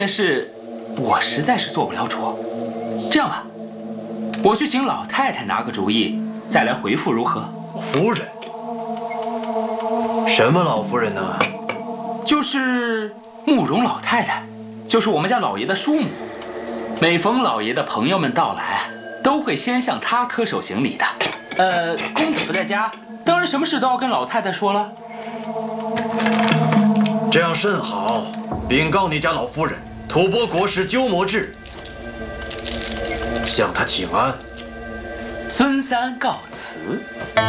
但是，我实在是做不了主。这样吧，我去请老太太拿个主意，再来回复如何？ 夫人？什么老夫人呢？ 就是慕容老太太，就是我们家老爷的叔母。每逢老爷的朋友们到来，都会先向她磕手行礼的。公子不在家，当然什么事都要跟老太太说了。 这样甚好，禀告你家老夫人，吐蕃国师鸠摩智，向他请安。 孙三告辞。